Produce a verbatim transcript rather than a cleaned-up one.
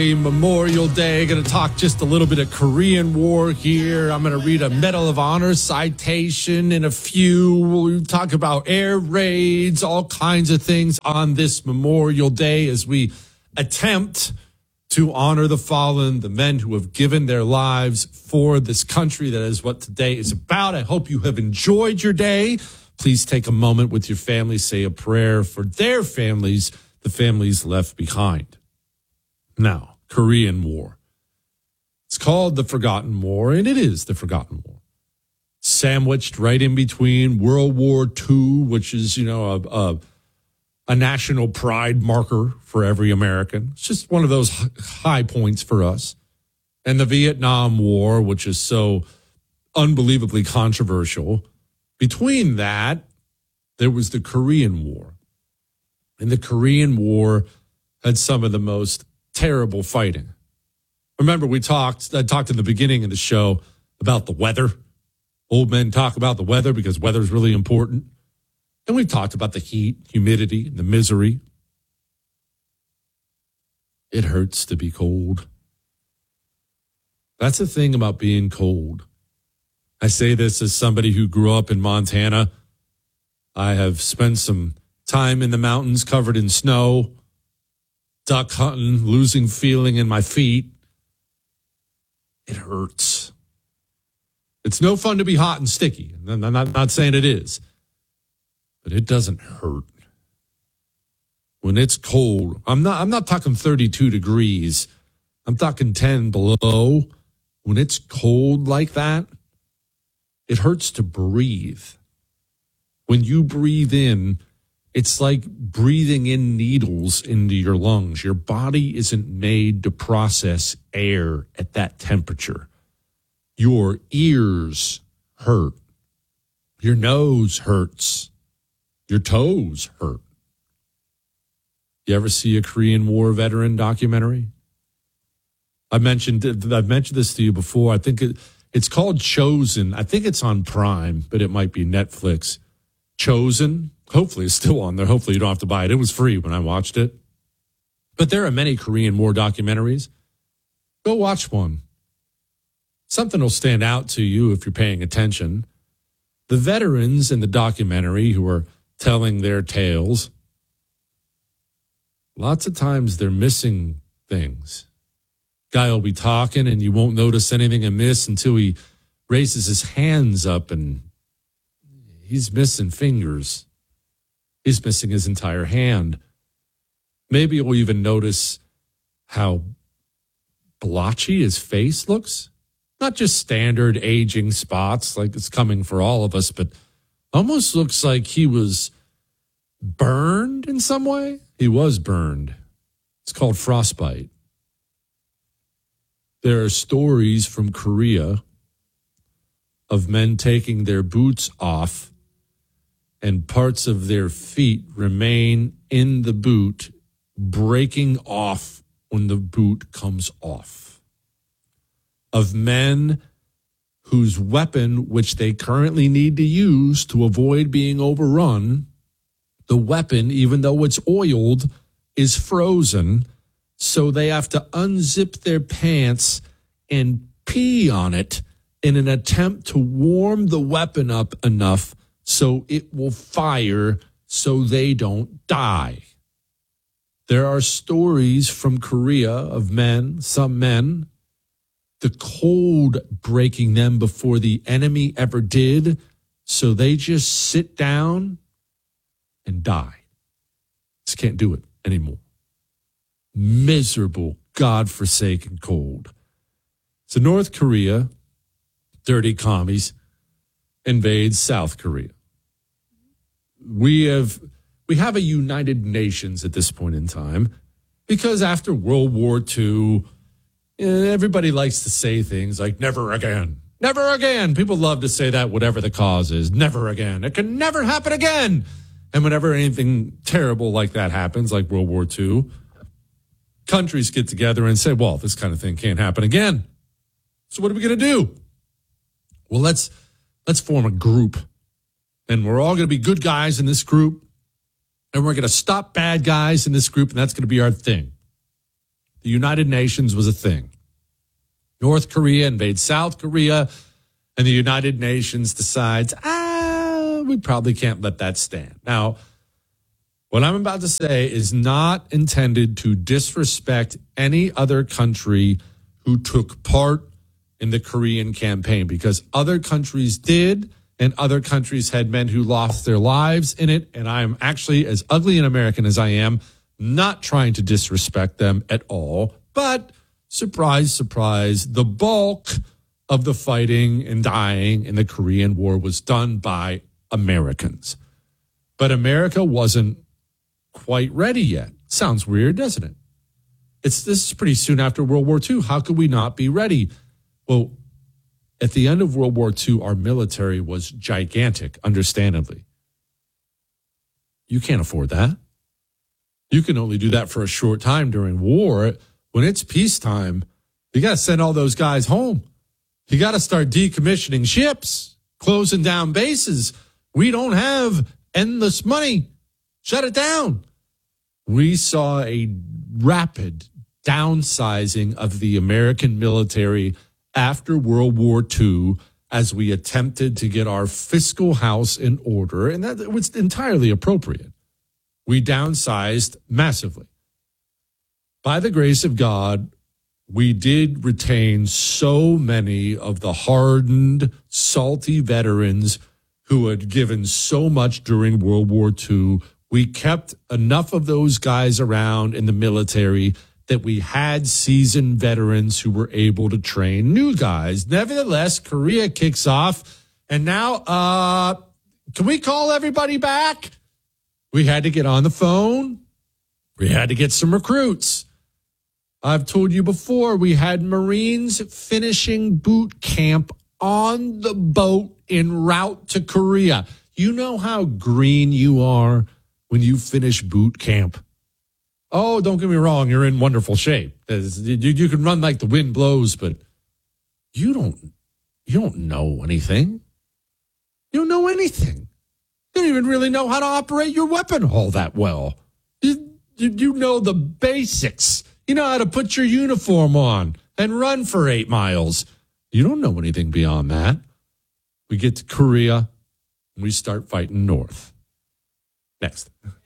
Memorial Day. Going to talk just a little bit of Korean War here. I'm going to read a Medal of Honor citation in a few. We'll talk about air raids, all kinds of things on this Memorial Day as we attempt to honor the fallen, the men who have given their lives for this country. That is what today is about. I hope you have enjoyed your day. Please take a moment with your family, say a prayer for their families, the families left behind. Now, Korean War. It's called the Forgotten War, and it is the Forgotten War. Sandwiched right in between World War Two, which is, you know, a, a, a national pride marker for every American. It's just one of those high points for us. And the Vietnam War, which is so unbelievably controversial. Between that, there was the Korean War. And the Korean War had some of the most terrible fighting. Remember, we talked, I talked in the beginning of the show about the weather. Old men talk about the weather because weather is really important. And we've talked about the heat, humidity, the misery. It hurts to be cold. That's the thing about being cold. I say this as somebody who grew up in Montana. I have spent some time in the mountains covered in snow, duck hunting, losing feeling in my feet. It hurts. It's no fun to be hot and sticky. I'm not, not saying it is, but it doesn't hurt. When it's cold, I'm not, I'm not talking thirty-two degrees. I'm talking ten below. When it's cold like that, it hurts to breathe. When you breathe in, it's like breathing in needles into your lungs. Your body isn't made to process air at that temperature. Your ears hurt. Your nose hurts. Your toes hurt. You ever see a Korean War veteran documentary? I mentioned I've mentioned this to you before. I think it, it's called Chosen. I think it's on Prime, but it might be Netflix. Chosen. Hopefully it's still on there. Hopefully you don't have to buy it. It was free when I watched it. But there are many Korean War documentaries. Go watch one. Something will stand out to you if you're paying attention. The veterans in the documentary who are telling their tales, lots of times they're missing things. Guy will be talking and you won't notice anything amiss until he raises his hands up and he's missing fingers. He's missing his entire hand. Maybe you'll even notice how blotchy his face looks. Not just standard aging spots like it's coming for all of us, but almost looks like he was burned in some way. He was burned. It's called frostbite. There are stories from Korea of men taking their boots off and parts of their feet remain in the boot, breaking off when the boot comes off. Of men whose weapon, which they currently need to use to avoid being overrun, the weapon, even though it's oiled, is frozen, so they have to unzip their pants and pee on it in an attempt to warm the weapon up enough so it will fire so they don't die. There are stories from Korea of men, some men, the cold breaking them before the enemy ever did, so they just sit down and die. Just can't do it anymore. Miserable, God-forsaken cold. So North Korea, dirty commies, invades South Korea. We have we have a United Nations at this point in time because after World War Two, everybody likes to say things like never again, never again. People love to say that whatever the cause is, never again. It can never happen again. And whenever anything terrible like that happens, like World War Two, countries get together and say, well, this kind of thing can't happen again. So what are we going to do? Well, let's let's form a group. And we're all going to be good guys in this group. And we're going to stop bad guys in this group. And that's going to be our thing. the United Nations was a thing. North Korea invades South Korea, and the United Nations decides, ah, we probably can't let that stand. Now, what I'm about to say is not intended to disrespect any other country who took part in the Korean campaign, because other countries did, and other countries had men who lost their lives in it. And I'm actually, as ugly an American as I am, not trying to disrespect them at all. But surprise, surprise, the bulk of the fighting and dying in the Korean War was done by Americans. But America wasn't quite ready yet. Sounds weird, doesn't it? It's this is pretty soon after World War Two. How could we not be ready? Well, at the end of World War Two, our military was gigantic, understandably. You can't afford that. You can only do that for a short time during war. When it's peacetime, you got to send all those guys home. You got to start decommissioning ships, closing down bases. We don't have endless money. Shut it down. We saw a rapid downsizing of the American military after World War Two as we attempted to get our fiscal house in order, and that was entirely appropriate. We downsized massively. By the grace of God, we did retain so many of the hardened, salty veterans who had given so much during World War Two. We kept enough of those guys around in the military that we had seasoned veterans who were able to train new guys. Nevertheless, Korea kicks off, and now, uh, can we call everybody back? We had to get on the phone. We had to get some recruits. I've told you before, we had Marines finishing boot camp on the boat en route to Korea. You know how green you are when you finish boot camp? Oh, don't get me wrong, you're in wonderful shape. You, you can run like the wind blows, but you don't you don't know anything. You don't know anything. You don't even really know how to operate your weapon all that well. You, you, you know the basics. You know how to put your uniform on and run for eight miles. You don't know anything beyond that. We get to Korea, and we start fighting north. Next.